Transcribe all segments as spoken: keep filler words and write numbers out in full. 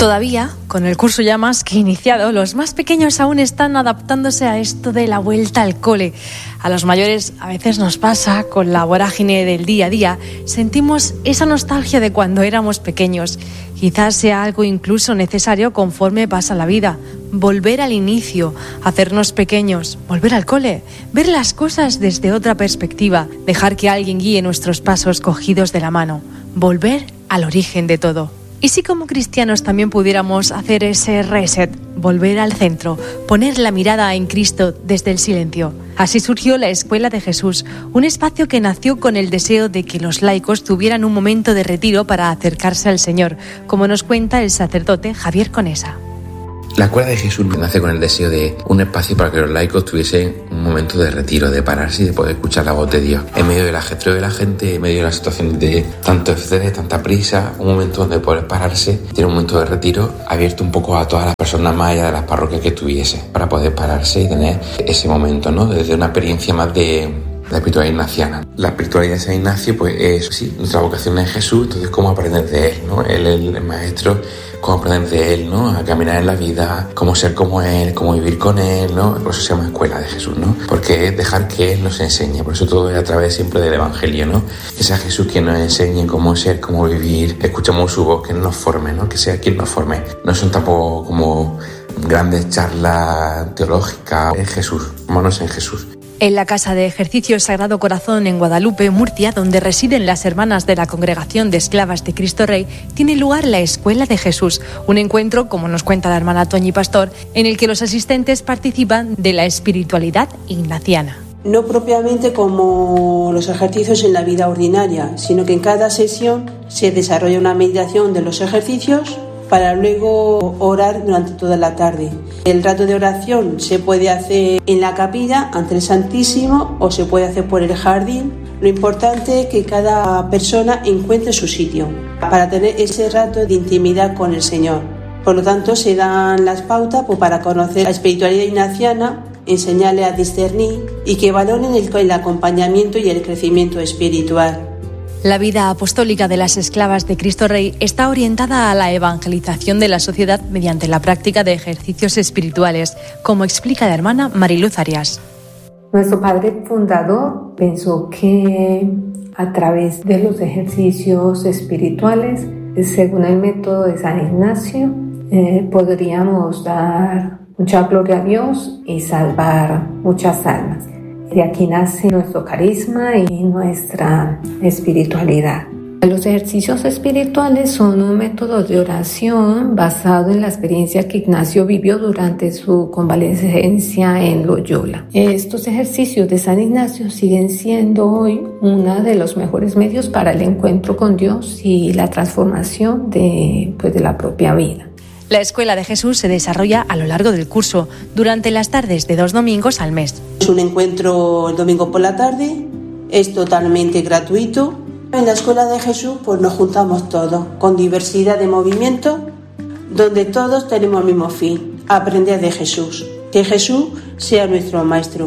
Todavía, con el curso ya más que iniciado, los más pequeños aún están adaptándose a esto de la vuelta al cole. A los mayores a veces nos pasa, con la vorágine del día a día, sentimos esa nostalgia de cuando éramos pequeños. Quizás sea algo incluso necesario conforme pasa la vida. Volver al inicio, hacernos pequeños, volver al cole, ver las cosas desde otra perspectiva, dejar que alguien guíe nuestros pasos cogidos de la mano, volver al origen de todo. ¿Y si como cristianos también pudiéramos hacer ese reset, volver al centro, poner la mirada en Cristo desde el silencio? Así surgió la Escuela de Jesús, un espacio que nació con el deseo de que los laicos tuvieran un momento de retiro para acercarse al Señor, como nos cuenta el sacerdote Javier Conesa. La Escuela de Jesús nace con el deseo de un espacio para que los laicos tuviesen un momento de retiro, de pararse y de poder escuchar la voz de Dios. En medio del ajetreo de la gente, en medio de las situaciones de tanto estrés, tanta prisa, un momento donde poder pararse, tener un momento de retiro abierto un poco a todas las personas más allá de las parroquias que tuviese, para poder pararse y tener ese momento, ¿no? Desde una experiencia más de la espiritualidad ignaciana. La espiritualidad de San Ignacio, pues es, sí, nuestra vocación es Jesús, entonces cómo aprender de Él, ¿no? Él es el maestro, cómo aprender de Él, ¿no? A caminar en la vida, cómo ser como Él, cómo vivir con Él, ¿no? Por eso se llama Escuela de Jesús, ¿no? Porque es dejar que Él nos enseñe, por eso todo es a través siempre del Evangelio, ¿no? Que sea Jesús quien nos enseñe cómo ser, cómo vivir, escuchamos su voz, que nos forme, ¿no? Que sea quien nos forme. No son tampoco como grandes charlas teológicas, es Jesús, vámonos en Jesús. En la Casa de Ejercicios Sagrado Corazón en Guadalupe, Murcia, donde residen las hermanas de la Congregación de Esclavas de Cristo Rey, tiene lugar la Escuela de Jesús, un encuentro, como nos cuenta la hermana Toñi Pastor, en el que los asistentes participan de la espiritualidad ignaciana. No propiamente como los ejercicios en la vida ordinaria, sino que en cada sesión se desarrolla una meditación de los ejercicios para luego orar durante toda la tarde. El rato de oración se puede hacer en la capilla ante el Santísimo o se puede hacer por el jardín. Lo importante es que cada persona encuentre su sitio para tener ese rato de intimidad con el Señor. Por lo tanto, se dan las pautas pues, para conocer la espiritualidad ignaciana, enseñarle a discernir y que valoren el, el acompañamiento y el crecimiento espiritual. La vida apostólica de las esclavas de Cristo Rey está orientada a la evangelización de la sociedad mediante la práctica de ejercicios espirituales, como explica la hermana Mariluz Arias. Nuestro padre fundador pensó que a través de los ejercicios espirituales, según el método de San Ignacio, eh, podríamos dar mucha gloria a Dios y salvar muchas almas. De aquí nace nuestro carisma y nuestra espiritualidad. Los ejercicios espirituales son un método de oración basado en la experiencia que Ignacio vivió durante su convalecencia en Loyola. Estos ejercicios de San Ignacio siguen siendo hoy uno de los mejores medios para el encuentro con Dios y la transformación de, pues, de la propia vida. La Escuela de Jesús se desarrolla a lo largo del curso, durante las tardes de dos domingos al mes. Es un encuentro el domingo por la tarde, es totalmente gratuito. En la Escuela de Jesús pues nos juntamos todos, con diversidad de movimientos, donde todos tenemos el mismo fin, aprender de Jesús, que Jesús sea nuestro maestro.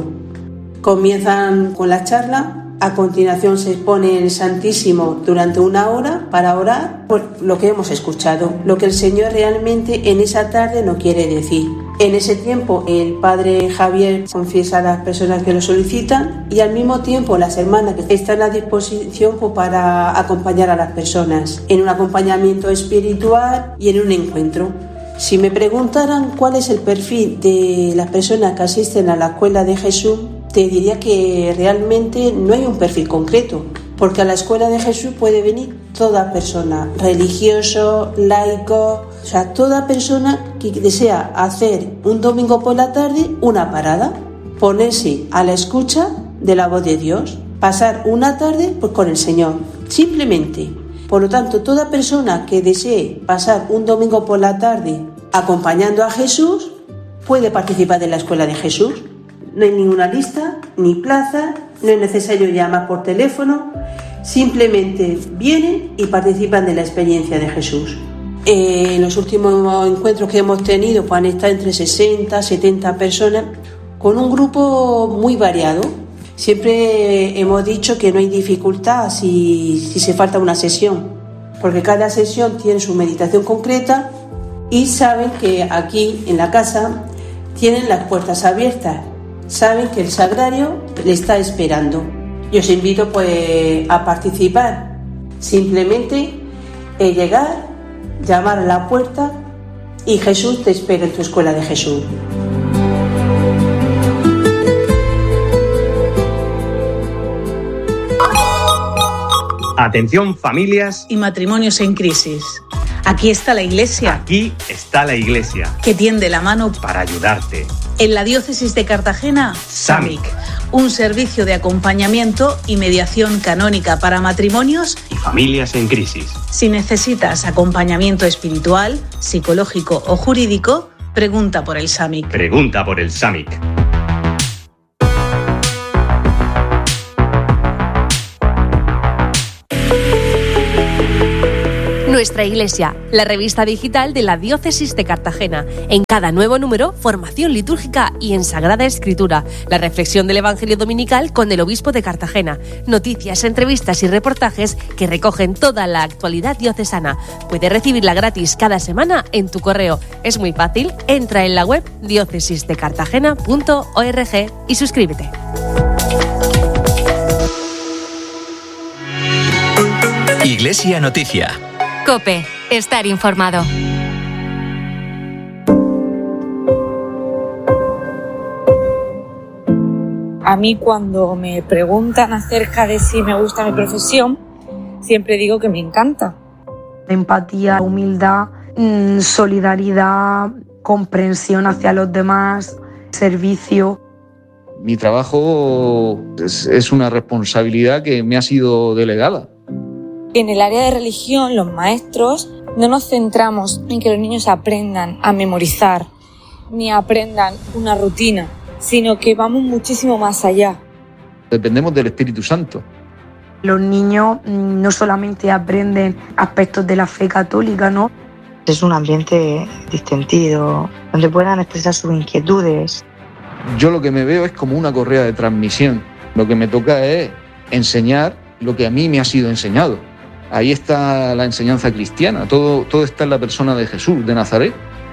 Comienzan con la charla. A continuación se expone el Santísimo durante una hora para orar por lo que hemos escuchado, lo que el Señor realmente en esa tarde nos quiere decir. En ese tiempo el Padre Javier confiesa a las personas que lo solicitan y al mismo tiempo las hermanas que están a disposición pues, para acompañar a las personas en un acompañamiento espiritual y en un encuentro. Si me preguntaran cuál es el perfil de las personas que asisten a la Escuela de Jesús, te diría que realmente no hay un perfil concreto, porque a la Escuela de Jesús puede venir toda persona, religioso, laico, o sea, toda persona que desea hacer un domingo por la tarde una parada, ponerse a la escucha de la voz de Dios, pasar una tarde pues, con el Señor, simplemente. Por lo tanto, toda persona que desee pasar un domingo por la tarde acompañando a Jesús puede participar de la Escuela de Jesús. No hay ninguna lista, ni plaza, no es necesario llamar por teléfono, simplemente vienen y participan de la experiencia de Jesús. Eh, en los últimos encuentros que hemos tenido pues, han estado entre sesenta, setenta personas, con un grupo muy variado. Siempre hemos dicho que no hay dificultad si, si se falta una sesión, porque cada sesión tiene su meditación concreta y saben que aquí en la casa tienen las puertas abiertas, saben que el sagrario le está esperando. Yo os invito pues a participar, simplemente es llegar, llamar a la puerta y Jesús te espera en tu escuela de Jesús. Atención, familias y matrimonios en crisis. Aquí está la Iglesia. Aquí está la Iglesia. Que tiende la mano para ayudarte. En la diócesis de Cartagena, SAMIC, un servicio de acompañamiento y mediación canónica para matrimonios y familias en crisis. Si necesitas acompañamiento espiritual, psicológico o jurídico, pregunta por el SAMIC. Pregunta por el SAMIC. Nuestra Iglesia, la revista digital de la Diócesis de Cartagena. En cada nuevo número, formación litúrgica y en Sagrada Escritura, la reflexión del Evangelio Dominical con el Obispo de Cartagena, noticias, entrevistas y reportajes que recogen toda la actualidad diocesana. Puedes recibirla gratis cada semana en tu correo. Es muy fácil, entra en la web diócesis de cartagena punto org y suscríbete. Iglesia Noticia. COPE. Estar informado. A mí cuando me preguntan acerca de si me gusta mi profesión, siempre digo que me encanta. Empatía, humildad, solidaridad, comprensión hacia los demás, servicio. Mi trabajo es, es una responsabilidad que me ha sido delegada. En el área de religión, los maestros no nos centramos en que los niños aprendan a memorizar, ni aprendan una rutina, sino que vamos muchísimo más allá. Dependemos del Espíritu Santo. Los niños no solamente aprenden aspectos de la fe católica, ¿no? Es un ambiente distendido, donde puedan expresar sus inquietudes. Yo lo que me veo es como una correa de transmisión. Lo que me toca es enseñar lo que a mí me ha sido enseñado. Ahí está la enseñanza cristiana, todo, todo está en la persona de Jesús, de Nazaret.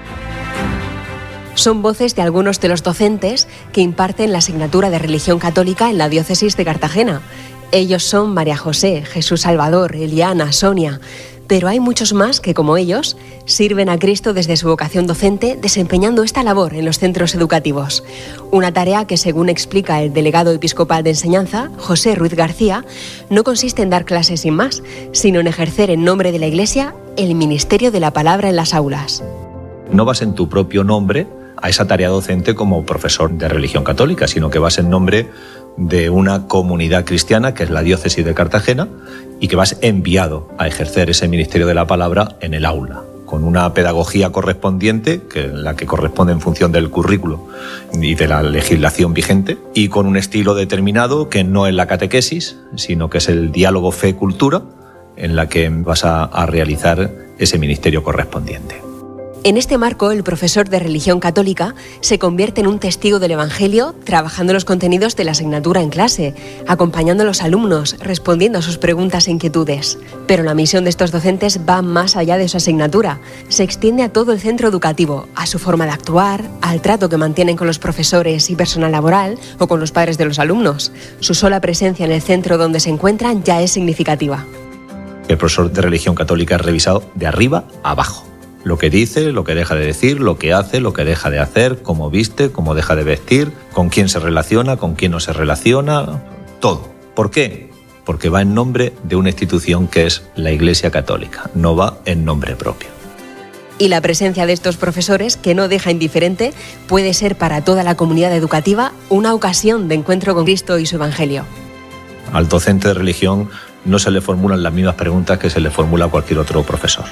Son voces de algunos de los docentes que imparten la asignatura de religión católica en la diócesis de Cartagena. Ellos son María José, Jesús Salvador, Eliana, Sonia. Pero hay muchos más que, como ellos, sirven a Cristo desde su vocación docente, desempeñando esta labor en los centros educativos. Una tarea que, según explica el delegado episcopal de enseñanza, José Ruiz García, no consiste en dar clases sin más, sino en ejercer en nombre de la Iglesia el ministerio de la palabra en las aulas. No vas en tu propio nombre a esa tarea docente como profesor de religión católica, sino que vas en nombre de una comunidad cristiana que es la diócesis de Cartagena y que vas enviado a ejercer ese ministerio de la palabra en el aula, con una pedagogía correspondiente, que la que corresponde en función del currículo y de la legislación vigente, y con un estilo determinado que no es la catequesis, sino que es el diálogo fe-cultura, en la que vas a, a realizar ese ministerio correspondiente. En este marco, el profesor de religión católica se convierte en un testigo del Evangelio, trabajando los contenidos de la asignatura en clase, acompañando a los alumnos, respondiendo a sus preguntas e inquietudes. Pero la misión de estos docentes va más allá de su asignatura. Se extiende a todo el centro educativo, a su forma de actuar, al trato que mantienen con los profesores y personal laboral o con los padres de los alumnos. Su sola presencia en el centro donde se encuentran ya es significativa. El profesor de religión católica es revisado de arriba a abajo. Lo que dice, lo que deja de decir, lo que hace, lo que deja de hacer, cómo viste, cómo deja de vestir, con quién se relaciona, con quién no se relaciona, todo. ¿Por qué? Porque va en nombre de una institución que es la Iglesia Católica, no va en nombre propio. Y la presencia de estos profesores, que no deja indiferente, puede ser para toda la comunidad educativa una ocasión de encuentro con Cristo y su Evangelio. Al docente de religión no se le formulan las mismas preguntas que se le formula a cualquier otro profesor.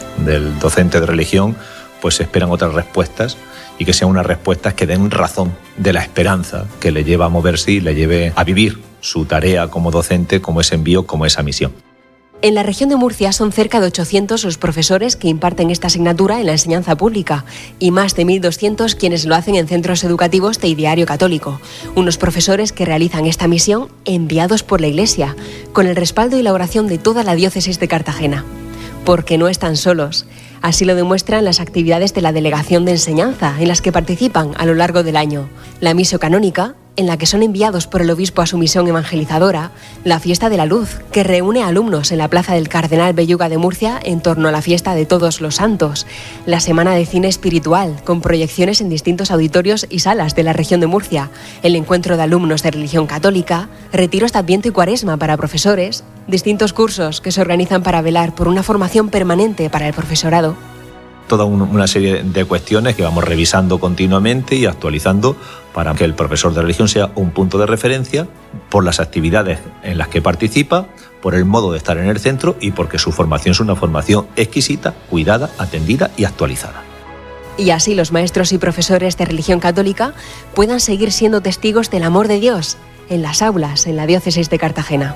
Del docente de religión pues se esperan otras respuestas y que sean unas respuestas que den razón de la esperanza que le lleva a moverse y le lleve a vivir su tarea como docente, como ese envío, como esa misión. En la región de Murcia son cerca de ochocientos los profesores que imparten esta asignatura en la enseñanza pública y más de mil doscientos quienes lo hacen en centros educativos de Ideario Católico. Unos profesores que realizan esta misión enviados por la Iglesia, con el respaldo y la oración de toda la diócesis de Cartagena. porque no están solos. Así lo demuestran las actividades de la Delegación de Enseñanza, en las que participan a lo largo del año. La Missio Canónica, en la que son enviados por el obispo a su misión evangelizadora, la Fiesta de la Luz, que reúne a alumnos en la Plaza del Cardenal Belluga de Murcia en torno a la fiesta de Todos los Santos, la Semana de Cine Espiritual, con proyecciones en distintos auditorios y salas de la región de Murcia, el encuentro de alumnos de religión católica, retiros de Adviento y Cuaresma para profesores, distintos cursos que se organizan para velar por una formación permanente para el profesorado. Toda una serie de cuestiones que vamos revisando continuamente y actualizando para que el profesor de religión sea un punto de referencia por las actividades en las que participa, por el modo de estar en el centro y porque su formación es una formación exquisita, cuidada, atendida y actualizada. Y así los maestros y profesores de religión católica puedan seguir siendo testigos del amor de Dios en las aulas en la diócesis de Cartagena.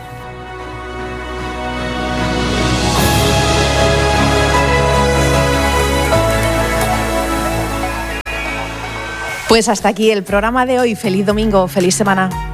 Pues hasta aquí el programa de hoy. Feliz domingo, feliz semana.